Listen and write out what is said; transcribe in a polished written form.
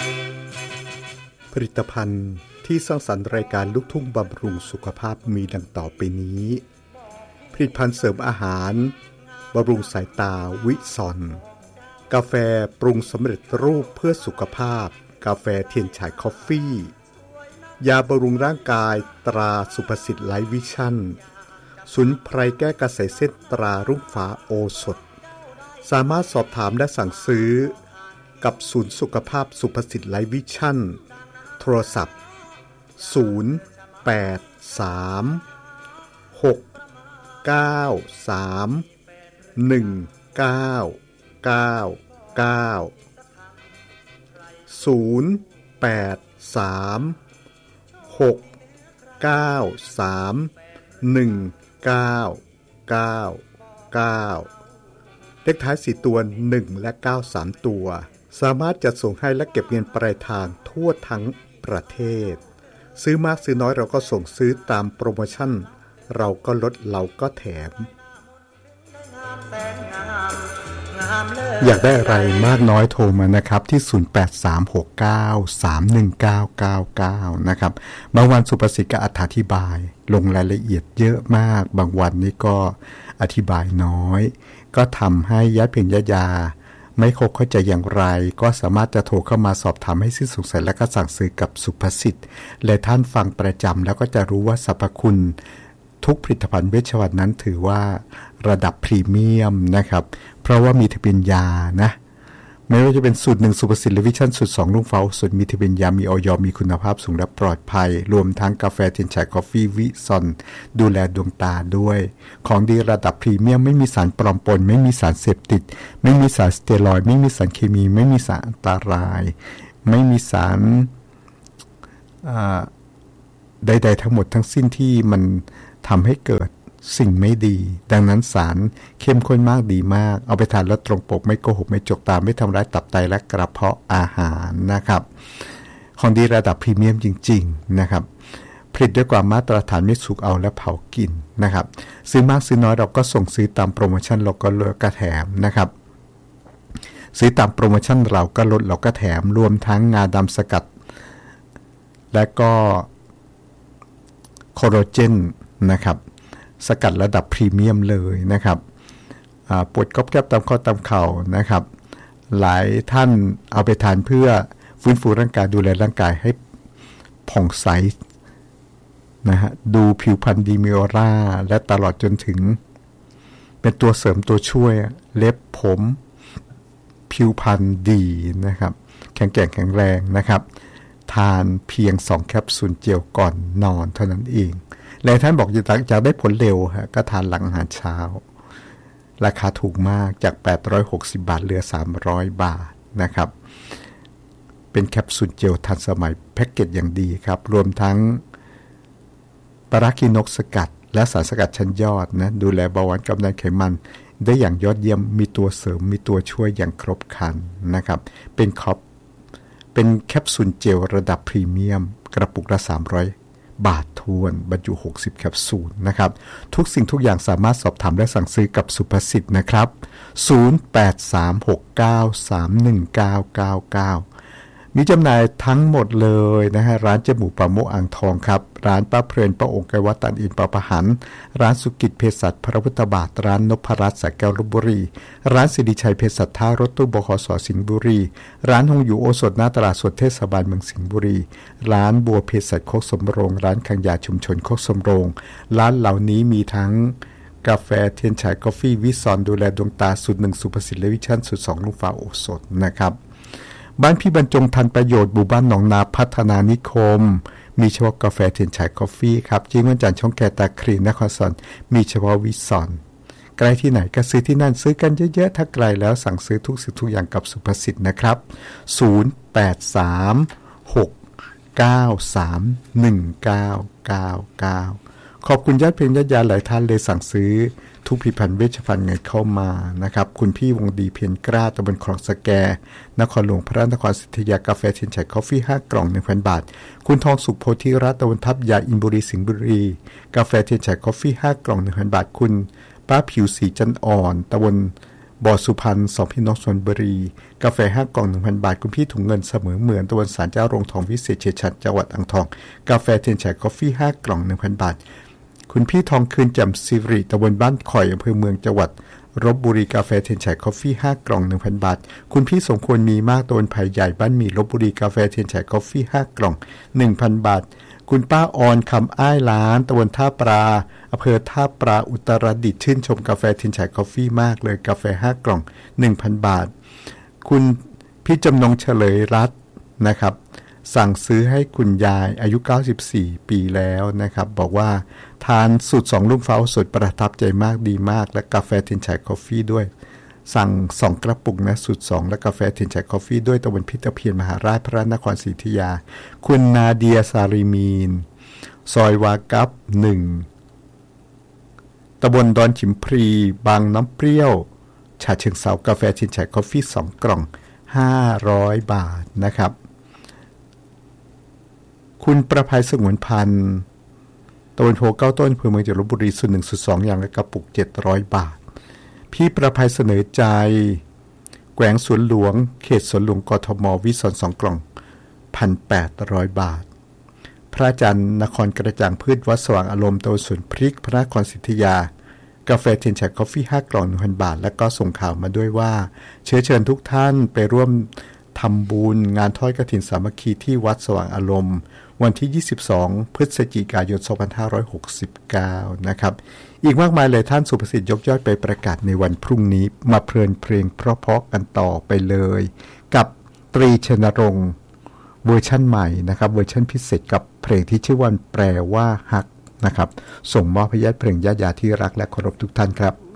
ผลิตภัณฑ์ที่สร้างสรรค์รายการลูกทุ่งบำรุงสุขภาพมีดังต่อไปนี้ผลิตภัณฑ์เสริมอาหารบำรุงสายตาวิซอนกาแฟปรุงสำเร็จรูปเพื่อสุขภาพกาแฟเทียนฉายคอฟฟี่ยาบำรุงร่างกายตราสุภสิทธิ์ไลท์วิชั่นสมุนไพรแก้กระแสเส้นตรารุ่งฟ้าโอสถสามารถสอบถามและสั่งซื้อกับศูนย์สุขภาพสุภสิทธิ์ไลท์วิชั่นโทรศัพท์เลขท้าย4ตัว1และ9 3ตัวสามารถจัดส่งให้และเก็บเงินปลายทางทั่วทั้งประเทศซื้อมากซื้อน้อยเราก็ส่งซื้อตามโปรโมชั่นเราก็ลดเราก็แถมอยากได้อะไรมากน้อยโทรมานะครับที่0836931999นะครับบางวันสุภสิทธิ์ก็อธิบายลงรายละเอียดเยอะมากบางวันนี้ก็อธิบายน้อยก็ทำให้ญาติเพียงญาไม่ครบเข้าใจอย่างไรก็สามารถจะโทรเข้ามาสอบถามให้สิ้นสงสัยและก็สั่งซื้อกับสุภสิทธิ์และท่านฟังประจำแล้วก็จะรู้ว่าสรรพคุณทุกผลิตภัณฑ์เวชภัณฑ์นั้นถือว่าระดับพรีเมียมนะครับเพราะว่ามีทะเบียนยานะไม่ว่าจะเป็นสูตร1สุภสิทธิ์หรือวิชั่นสูตร2ลุงเฟาสูตรมีทะเบียนยามีอย.มีคุณภาพสูงและปลอดภัยรวมทั้งกาแฟเทียนฉายกาแฟวิซอนดูแลดวงตาด้วยของดีระดับพรีเมียมไม่มีสารปลอมปนไม่มีสารเสพติดไม่มีสารสเตียรอยด์ไม่มีสารเคมีไม่มีสารอันตรายไม่มีสารใดๆทั้งหมดทั้งสิ้นที่มันทำให้เกิดสิ่งไม่ดีดังนั้นสารเข้มข้นมากดีมากเอาไปทานแล้วตรงปกไม่โกหกไม่จกตาไม่ทำร้ายตับไตและกระเพาะอาหารนะครับของดีระดับพรีเมียมจริงๆนะครับผลิตด้วยความมาตรฐานไม่สุกเอาและเผากินนะครับซื้อมากซื้อน้อยเราก็ส่งซื้อตามโปรโมชั่นเราก็ลดก็แถมนะครับซื้อตามโปรโมชั่นเราก็ลดเราก็แถมรวมทั้งงาดำสกัดและก็โคโลเจนนะครับสกัดระดับพรีเมียมเลยนะครับปวดก๊อบแก๊บตามข้อตามเข่านะครับหลายท่านเอาไปทานเพื่อฟื้นฟูร่างกายดูแลร่างกายให้ผ่องใสนะฮะดูผิวพรรณดีมีออร่าและตลอดจนถึงเป็นตัวเสริมตัวช่วยเล็บผมผิวพรรณดีนะครับแข็งแกร่งแข็งแรงนะครับทานเพียง2แคปซูลเจลก่อนนอนเท่านั้นเองหลายท่านบอกอยากได้ผลเร็วฮะก็ทานหลังอาหารเช้าราคาถูกมากจาก860 บาทเหลือ300 บาทนะครับเป็นแคปซูลเจลทันสมัยแพ็กเกจอย่างดีครับรวมทั้งปารากินกสกัดและสารสกัดชั้นยอดนะดูแลเบาหวานความดันไขมันได้อย่างยอดเยี่ยมมีตัวเสริมมีตัวช่วยอย่างครบครันนะครับเป็นแคปซูลเจลระดับพรีเมียมกระปุกละ300 บาททวนบรรจุ60แคปซูลนะครับทุกสิ่งทุกอย่างสามารถสอบถามและสั่งซื้อกับสุภสิทธิ์นะครับ0836931999มีจำหน่ายทั้งหมดเลยนะฮะร้านเจ๊หมูปลาโมอ่างทองครับร้านป้าเพลินป้าองค์ไกวัดตันอินปาปะหันร้านสุกิจเภสัชพระพุทธบาทร้านนพรัตน์สระแก้วลพบุรีร้านสิริชัยเภสัชท่ารถตู้บขสสิงห์บุรีร้านฮงอยู่โอสถหน้าตลาดสดเทศบาลเมืองสิงห์บุรีร้านบัวเภสัชโคกสมโรงร้านคังยาชุมชนโคกสมโรงร้านเหล่านี้มีทั้งกาแฟเทียนฉายกาแฟวิซอนดูแลดวงตาสูตร1สุภสิทธิ์และวิชั่นสูตร2ลุงฟ้าโอสถนะครับบ้านพี่บรรจงทันประโยชน์หมู่บ้านหนองนาพัฒนานิคมมีเฉพาะกาแฟเทียนฉายกาแฟครับจิ้งวันจันทร์ช่องแกตาครีนครสวรรค์มีเฉพาะวิซอนใกล้ที่ไหนก็ซื้อที่นั่นซื้อกันเยอะๆถ้าไกลแล้วสั่งซื้อทุกสิ่งทุกอย่างกับสุภสิทธิ์นะครับ0836931999ขอบคุณญาติเพียงญาติหลายท่านเลยสั่งซื้อทุกผลิตภัณฑ์เวชภัณฑ์เงินเข้ามานะครับคุณพี่วงดีเพียรกล้าตำบลคลองสแกนครหลวงพระนครศรีอยุธยากาแฟเทียนฉายกาแฟ5 กล่อง 1,000 บาทคุณทองสุขโพธิรัตน์ตำบลทับยาอินบุรีสิงห์บุรีกาแฟเทียนฉายกาแฟ5 กล่อง 1,000 บาทคุณป้าผิวสีจันอ่อนตำบลบ่อสุพรรณ2พี่น้องชลบุรีกาแฟ5กล่อง 1,000 บาทคุณพี่ถุงเงินเสมอเหมือนตะวันศาลเจ้าโรงทองวิเศษเฉดฉัตรจังหวัดอ่างทองกาแฟเทียนไฉกาแฟ5กล่อง 1,000 บาทคุณพี่ทองคืนแจ่มสิริตำบลบ้านข่อยอำเภอเมืองจังหวัดลพบุรีกาแฟเทียนไฉกาแฟ5กล่อง 1,000 บาทคุณพี่สมควรมีมากตำบลไผ่ใหญ่บ้านหมี่ลพบุรีกาแฟเทียนไฉกาแฟ5กล่อง 1,000 บาทคุณป้าออนคำอ้ายล้านตำบลท่าปลาอำเภอท่าปลาอุตรดิตถ์ชื่นชมกาแฟเทียนไฉกาแฟมากเลยกาแฟ5กล่อง 1,000 บาทคุณพี่จำนงเฉลยรัตน์นะครับสั่งซื้อให้คุณยายอายุ94ปีแล้วนะครับบอกว่าทานสูตร2ลุ่มฟ้าสุดประทับใจมากดีมากและกาแฟเทียนไฉกาแฟด้วยสั่ง2กระปุกนะสูตร2และกาแฟเทียนไฉกาแฟด้วยตำบลพิตรเพียรมหาราชพระนครศรีอยุธยาคุณนาเดียซาริมีนซอยวากับ1ตำบลดอนฉิมพรีบางน้ำเปรี้ยวฉะเชิงเทรากาแฟเทียนไฉกาแฟ2กล่อง500 บาทนะครับคุณประภัยสงวนพันธ์ตำบลโพเก้าต้นอำเภอเมืองจังหวัดลพบุรีสูตร1สูตร2อย่างละกระปุก700 บาทพี่ประภัยเสนอใจแขวงสวนหลวงเขตสวนหลวงกทมวิศร2กล่อง 1,800 บาทพระอาจารย์นครกระจ่างพืชวัดสว่างอารมณ์ตำบลสวนพริกพระนครศรีอยุธยากาแฟเทียนไฉกาแฟ5กล่อง 1,000 บาทแล้วก็ส่งข่าวมาด้วยว่าเชิญทุกท่านไปร่วมทำบุญงานทอดกฐินสามัคคีที่วัดสว่างอารมณ์วันที่22พฤศจิกายน2569นะครับอีกมากมายเลยท่านสุภสิทธิ์ยกยอดไปประกาศในวันพรุ่งนี้มาเพลินเพลงเพราะๆกันต่อไปเลยกับตรีชนรงค์เวอร์ชั่นใหม่นะครับเวอร์ชั่นพิเศษกับเพลงที่ชื่อว่าแปลว่าฮักนะครับส่งมอบให้ญาติเพลงญาติที่รักและเคารพทุกท่านครับ